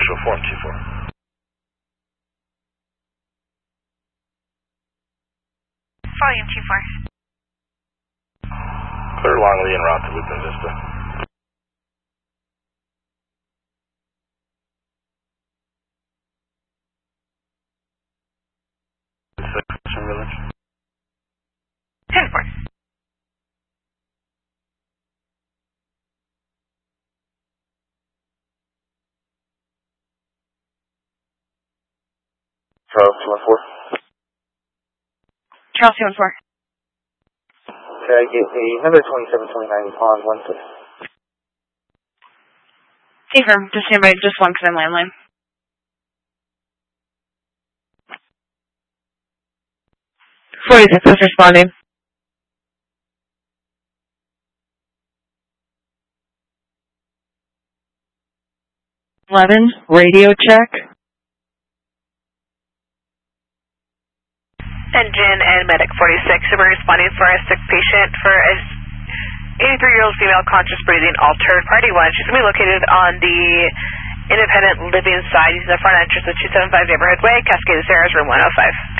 Show form T4. Volume T4. Clear Longley en route to Lupin Vista. Village. 10-4. Charles 214. Charles 214. Can I get a number 2729 on 1 please? Confirm. Just stand by just one because I'm landline. '46 is responding. Radio check. Engine and Medic 46, we're responding for a sick patient for a 83-year-old female conscious breathing altered. Party 1, she's going to be located on the independent living side using the front entrance of 275 Neighborhood Way, Cascade Sarah's room 105.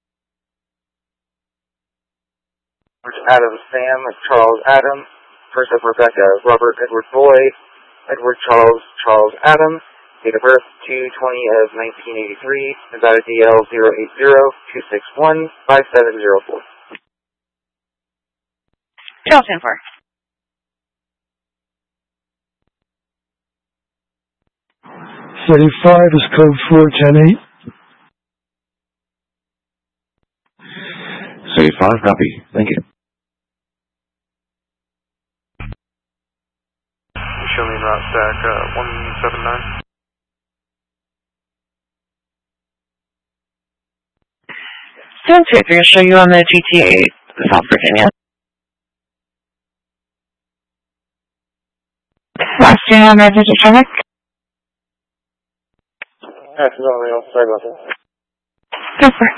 Adam Sam, Charles Adam, first of Rebecca, Robert Edward Boyd, Edward Charles, Charles Adam, date of birth 2/20 of 1983, Nevada DL 080-261-5704. Charles 214. City 5 is code 4108. City 5, copy. Thank you. Show me route stack 179. Soon 2-3 will show you on the GTA South Virginia. Last year on our visit traffic. Sorry about that. Go for it.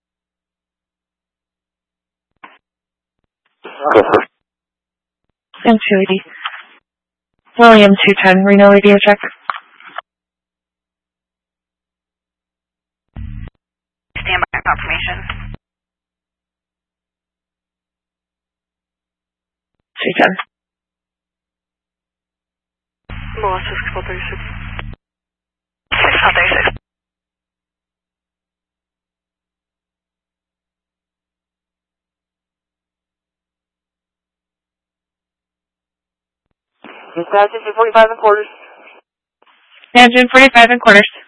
Go for it. And 280. William 210, Reno radio check. Stand by confirmation. 210. Lost 636. 636. Engine 45 and quarters. Engine 45 and quarters.